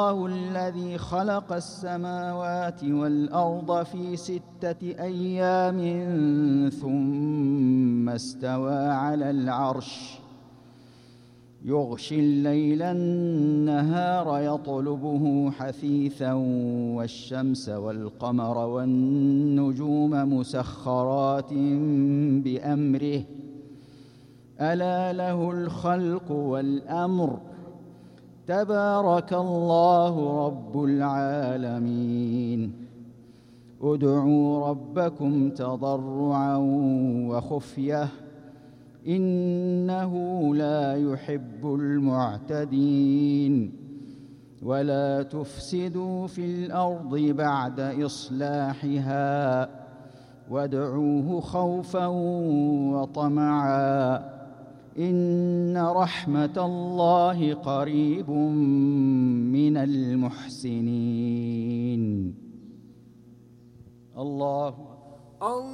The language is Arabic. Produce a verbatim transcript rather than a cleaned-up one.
الله الذي خلق السماوات والأرض في ستة أيام ثم استوى على العرش يغشي الليل النهار يطلبه حثيثا والشمس والقمر والنجوم مسخرات بأمره ألا له الخلق والأمر تبارك الله رب العالمين ادعوا ربكم تضرعا وخفية إنه لا يحب المعتدين ولا تفسدوا في الأرض بعد إصلاحها وادعوه خوفا وطمعا إن رحمة الله قريب من المحسنين. الله